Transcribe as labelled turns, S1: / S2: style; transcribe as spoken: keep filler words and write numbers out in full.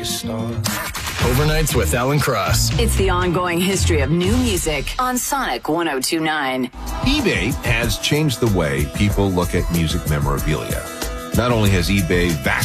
S1: a star.
S2: Overnights with Alan Cross.
S3: It's the ongoing history of new music on Sonic one oh two point nine.
S4: eBay has changed the way people look at music memorabilia. Not only has eBay vastly